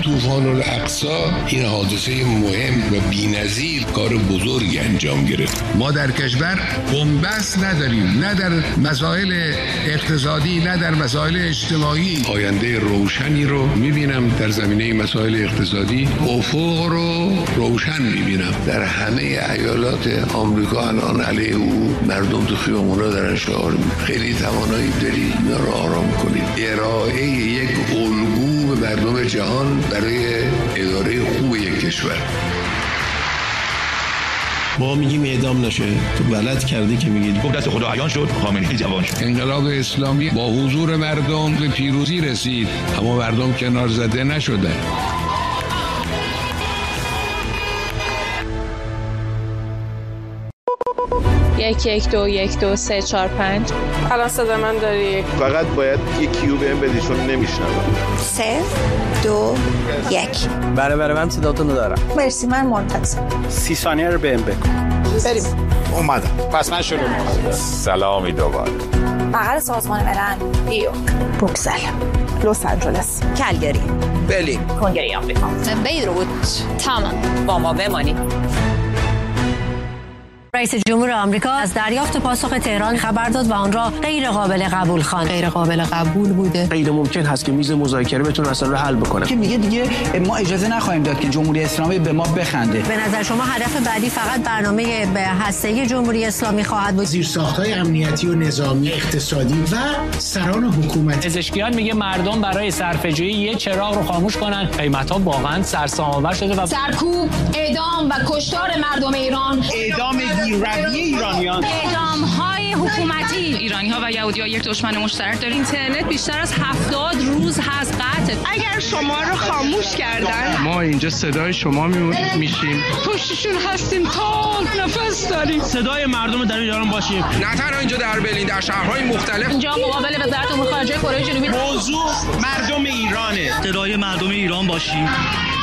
طوفان الاقصی این حادثه مهم و بی‌نظیر کار بزرگی انجام گرفت. ما در کشور بنبست نداریم، نه در مسائل اقتصادی نه در مسائل اجتماعی. آینده روشنی رو میبینم در زمینه مسائل اقتصادی، افق رو روشن میبینم. در همه ایالات آمریکا الان علیه او مردم تو خیابونا دارن شعار میدن. خیلی توانایی داری اینا رو آرام کنید. ارائه یک الگو به مردم جهان برای اداره خوب یک کشور. ما میگیم اعدام نشه، تو غلط کردی که میگید. گفت دست خدا عیان شد، خامنه‌ای جوان شد. انقلاب اسلامی با حضور مردم به پیروزی رسید، اما مردم کنار زده نشدن. یک 1 2 1 2 3 4 5. الان صدا من داری؟ فقط باید یک کیو بهم بدی چون نمیشنوم. 3 2 1. بله من صداتون رو دارم. مرسی، من منتظرم. 30 ثانیه رو بهم بگو. بریم. اومدم. پس من شروع می‌کنم. سلامی دوباره. بغل سازمان ملل، نیویورک، بروکسل، لس آنجلس، کلگری، برلین، کنگره آمریکا، بیروت، تمام. با ما بمانید. رئیس جمهور آمریکا از دریافت پاسخ تهران خبر داد و آن را غیر قابل قبول خواند. غیر قابل قبول بوده. غیر ممکن هست که میز مذاکره بتونه اصلا رو حل بکنه. که میگه دیگه ما اجازه نخواهیم داد که جمهوری اسلامی به ما بخنده. به نظر شما هدف بعدی فقط برنامه به هسته‌ای جمهوری اسلامی خواهد بود؟ زیرساخت‌های امنیتی و نظامی، اقتصادی و سران حکومت. پزشکیان میگه مردم برای صرفه‌جویی یه چراغ رو خاموش کنن. قیمت‌ها واقعا سرسام‌آور شده و سرکوب، اعدام و کشتار مردم ایران، اعدام بی‌رویه ایرانیان، اعدام‌های حکومتی. ایرانی‌ها و یهودی‌ها یک دشمن مشترک دارن. اینترنت بیشتر از 70 روز هست قطع. اگر شما رو خاموش کردن، ما اینجا صدای شما میشیم. پشتشون هستیم تا نفس داریم. صدای مردم در ایران باشیم. نه تنها اینجا در برلین، در شهرهای مختلف. اینجا مقابل وزارت امور خارجه کره جنوبی. موضوع مردم ایرانه. صدای مردم ایران باشیم.